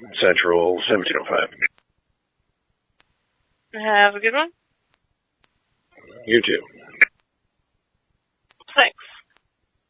Central 1705. Have a good one. You too.